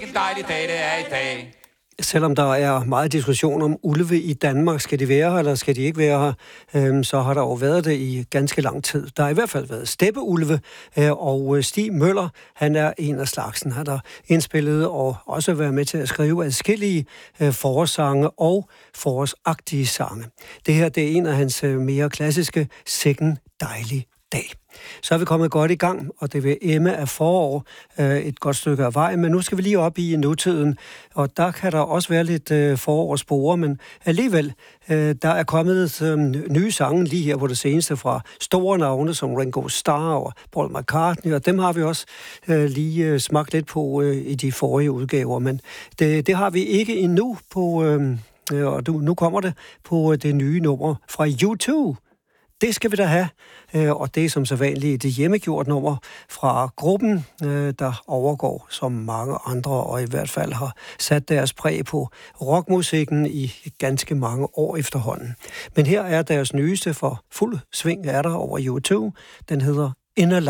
En dejlig dag, det er i dag. Selvom der er meget diskussion om ulve i Danmark, skal de være her, eller skal de ikke være her, så har der jo været det i ganske lang tid. Der har i hvert fald været steppeulve, og Stig Møller, han er en af slagsen. Han har indspillet og også været med til at skrive adskillige forårssange og forårsagtige sange. Det her, det er en af hans mere klassiske Sikken dejlig dag. Så er vi kommet godt i gang, og det vil emme af forår et godt stykke af vejen, men nu skal vi lige op i nutiden, og der kan der også være lidt forårsspore, men alligevel, der er kommet nye sange lige her på det seneste fra store navne som Ringo Starr og Paul McCartney, og dem har vi også lige smagt lidt på i de forrige udgaver, men det har vi ikke endnu på, og nu kommer det på det nye nummer fra U2. Det skal vi da have, og det er som sædvanligt et hjemmegjort nummer fra gruppen, der overgår som mange andre, og i hvert fald har sat deres præg på rockmusikken i ganske mange år efterhånden. Men her er deres nyeste for fuld sving er der over U2. Den hedder Inner Light.